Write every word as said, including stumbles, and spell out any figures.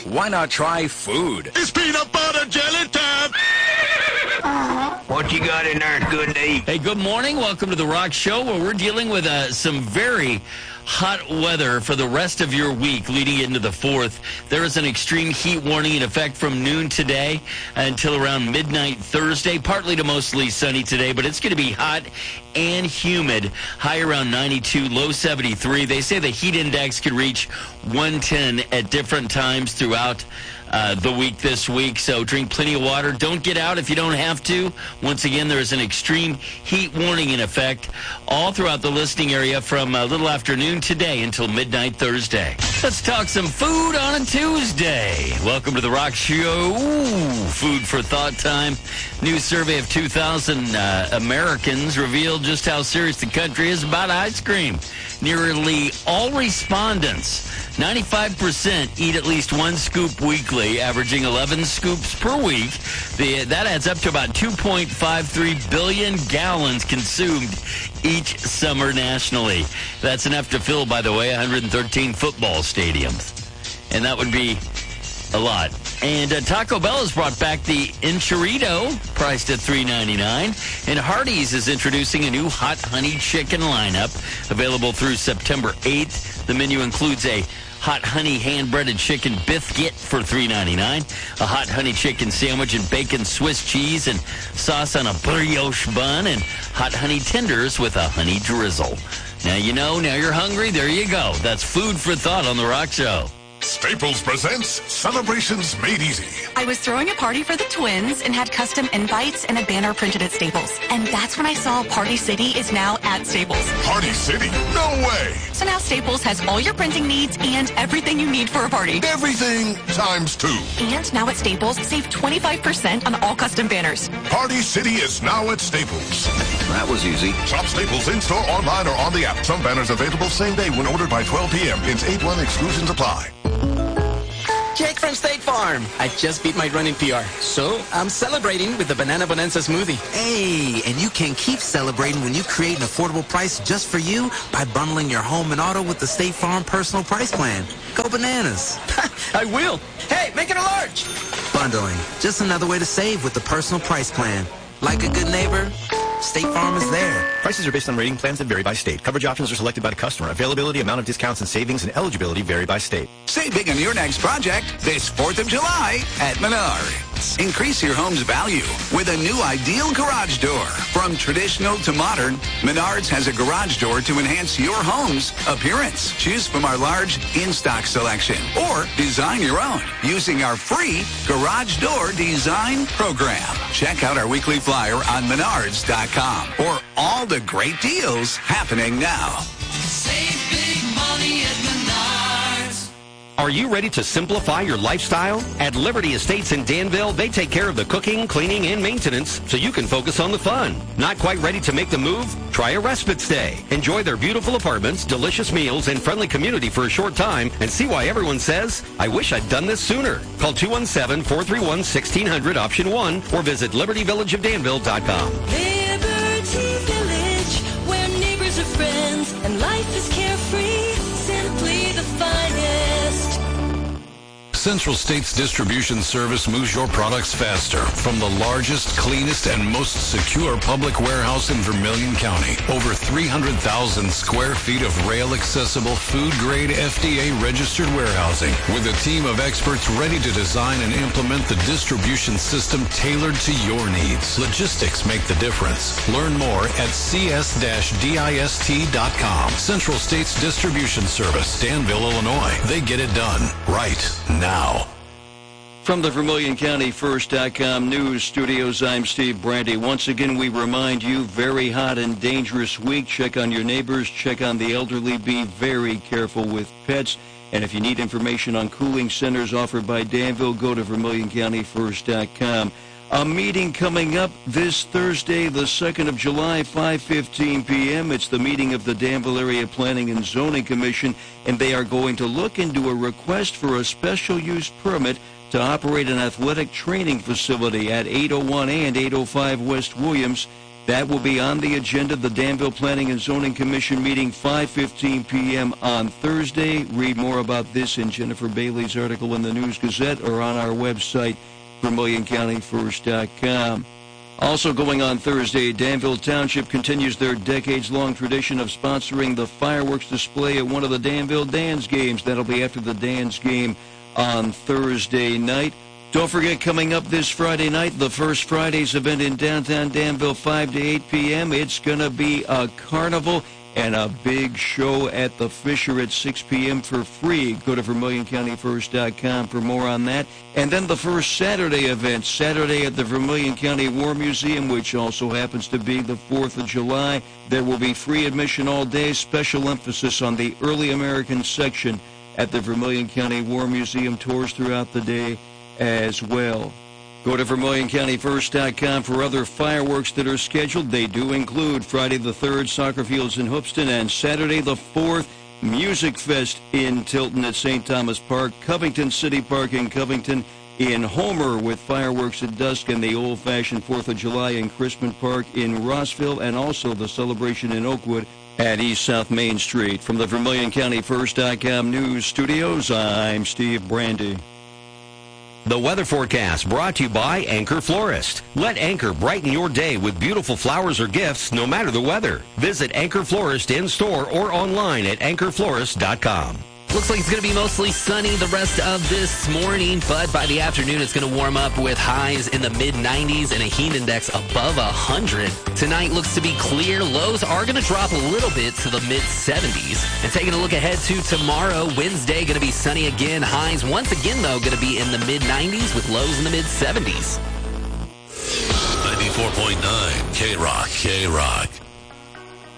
Why not try food? It's peanut butter jelly time! What you got in there good to eat? Hey, good morning. Welcome to The Rock Show, where we're dealing with uh, some very hot weather for the rest of your week leading into the fourth. There is an extreme heat warning in effect from noon today until around midnight Thursday. Partly to mostly sunny today, but it's going to be hot and humid. High around ninety-two, low seventy-three. They say the heat index could reach one ten at different times throughout Uh, the week this week, so drink plenty of water. Don't get out if you don't have to. Once again, there is an extreme heat warning in effect all throughout the listening area from a little afternoon today until midnight Thursday. Let's talk some food on a Tuesday. Welcome to The Rock Show. Ooh, food for thought time. New survey of two thousand uh, Americans revealed just how serious the country is about ice cream. Nearly all respondents, ninety-five percent, eat at least one scoop weekly, averaging eleven scoops per week. The, that adds up to about two point five three billion gallons consumed each summer nationally. That's enough to fill, by the way, one hundred thirteen football stadiums. And that would be a lot. And uh, Taco Bell has brought back the Enchilado, priced at three ninety-nine. And Hardee's is introducing a new hot honey chicken lineup, available through September eighth. The menu includes a hot honey hand-breaded chicken biscuit for three ninety-nine, a hot honey chicken sandwich and bacon Swiss cheese and sauce on a brioche bun, and hot honey tenders with a honey drizzle. Now you know, now you're hungry, there you go. That's food for thought on The Rock Show. Staples presents Celebrations Made Easy. I was throwing a party for the twins and had custom invites and a banner printed at Staples. And that's when I saw Party City is now at Staples. Party City? No way! So now Staples has all your printing needs and everything you need for a party. Everything times two. And now at Staples, save twenty-five percent on all custom banners. Party City is now at Staples. That was easy. Shop Staples in-store, online, or on the app. Some banners available same day when ordered by twelve p.m. Ins eight one exclusions apply. Jake from State Farm. I just beat my running P R, so I'm celebrating with the Banana Bonanza smoothie. Hey, and you can keep celebrating when you create an affordable price just for you by bundling your home and auto with the State Farm Personal Price Plan. Go bananas. I will. Hey, make it a large. Bundling, just another way to save with the Personal Price Plan. Like a good neighbor, State Farm is there. Prices are based on rating plans that vary by state. Coverage options are selected by the customer. Availability, amount of discounts and savings, and eligibility vary by state. Save big on your next project this fourth of July at Menards. Increase your home's value with a new ideal garage door. From traditional to modern, Menards has a garage door to enhance your home's appearance. Choose from our large in-stock selection or design your own using our free Garage Door Design Program. Check out our weekly flyer on menards dot com or all the great deals happening now. Save big money at Menards. Are you ready to simplify your lifestyle? At Liberty Estates in Danville, they take care of the cooking, cleaning, and maintenance so you can focus on the fun. Not quite ready to make the move? Try a respite stay. Enjoy their beautiful apartments, delicious meals, and friendly community for a short time and see why everyone says, I wish I'd done this sooner. Call two one seven, four three one, one six zero zero option one or visit liberty village of danville dot com. Liberty Village, where neighbors are friends and life is carefree, simply the finest. Central States Distribution Service moves your products faster from the largest, cleanest, and most secure public warehouse in Vermilion County. Over three hundred thousand square feet of rail-accessible, food-grade, F D A-registered warehousing with a team of experts ready to design and implement the distribution system tailored to your needs. Logistics make the difference. Learn more at c s dash dist dot com. Central States Distribution Service, Danville, Illinois. They get it done right now. From the Vermilion County First dot com news studios, I'm Steve Brandy. Once again, we remind you, very hot and dangerous week. Check on your neighbors, check on the elderly, be very careful with pets. And if you need information on cooling centers offered by Danville, go to Vermilion County First dot com. A meeting coming up this Thursday, the second of July, five fifteen p.m. It's the meeting of the Danville Area Planning and Zoning Commission, and they are going to look into a request for a special use permit to operate an athletic training facility at eight oh one and eight oh five West Williams That will be on the agenda, the Danville Planning and Zoning Commission meeting, five fifteen p.m. on Thursday. Read more about this in Jennifer Bailey's article in the News Gazette or on our website, Vermilion County First dot com. Also going on Thursday, Danville Township continues their decades-long tradition of sponsoring the fireworks display at one of the Danville Dans games. That'll be after the Dans game on Thursday night. Don't forget, coming up this Friday night, the First Fridays event in downtown Danville, five to eight p.m. It's going to be a carnival and a big show at the Fisher at six p.m. for free. Go to Vermilion County First dot com for more on that. And then the first Saturday event, Saturday at the Vermilion County War Museum, which also happens to be the fourth of July. There will be free admission all day, special emphasis on the early American section at the Vermilion County War Museum, tours throughout the day as well. Go to Vermilion County First dot com for other fireworks that are scheduled. They do include Friday the third, soccer fields in Hoopston, and Saturday the fourth, Music Fest in Tilton at Saint Thomas Park, Covington City Park in Covington, in Homer with fireworks at dusk, and the old-fashioned fourth of July in Crispin Park in Rossville, and also the celebration in Oakwood at East South Main Street. From the Vermilion County First dot com News Studios, I'm Steve Brandy. The weather forecast brought to you by Anchor Florist. Let Anchor brighten your day with beautiful flowers or gifts no matter the weather. Visit Anchor Florist in store or online at anchor florist dot com. Looks like it's going to be mostly sunny the rest of this morning, but by the afternoon it's going to warm up with highs in the mid nineties and a heat index above one hundred. Tonight looks to be clear. Lows are going to drop a little bit to the mid seventies. And taking a look ahead to tomorrow, Wednesday, going to be sunny again. Highs once again, though, going to be in the mid nineties with lows in the mid seventies. ninety-four point nine K-Rock, K-Rock.